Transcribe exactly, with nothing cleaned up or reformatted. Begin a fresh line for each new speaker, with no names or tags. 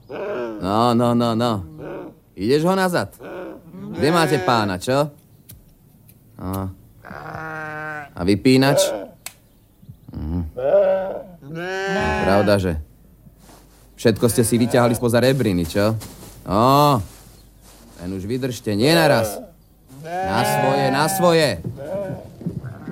No, no, no, no. Ideš ho nazad? Kde máte pána, čo? No. A vypínač? Mhm. Pravda, že? Všetko ste si vyťahali spoza rebriny, čo? No. Len už vydržte, nie naraz. Na svoje, na svoje.